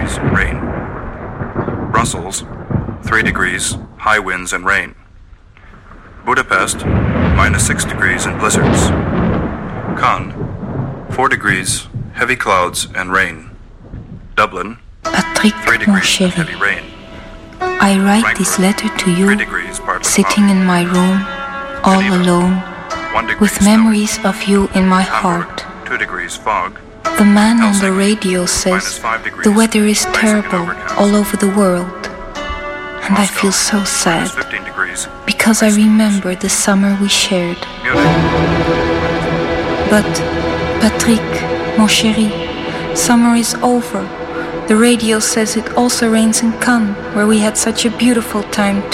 degrees, rain. Brussels, 3 degrees, high winds and rain. Budapest, -6 degrees and blizzards. Cannes, 4 degrees, heavy clouds and rain. Dublin, Patrick, 3 mon degrees, chéri, heavy rain. I write this letter to 3 you, degrees, partly sitting cloudy. in my room, all Geneva, alone, 1 degree, with snow. memories of you in my Hamburg, heart. 2 degrees, fog. The man on the Helsinki, radio says -5 degrees, the weather is icing and terrible overcast. all over the world. And I Moscow, feel so sad -15 degrees. because I remember the summer we shared. Munich, But, Patrick, mon chéri, summer is over. The radio says it also rains in Cannes, where we had such a beautiful time